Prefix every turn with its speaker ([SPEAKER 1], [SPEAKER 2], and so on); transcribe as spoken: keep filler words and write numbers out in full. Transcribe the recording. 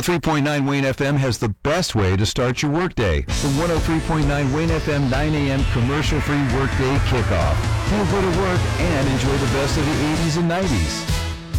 [SPEAKER 1] oh three point nine Wayne F M has the best way to start your workday. The one oh three point nine Wayne F M nine a.m. commercial-free workday kickoff. Feel good at work and enjoy the best of the eighties and nineties.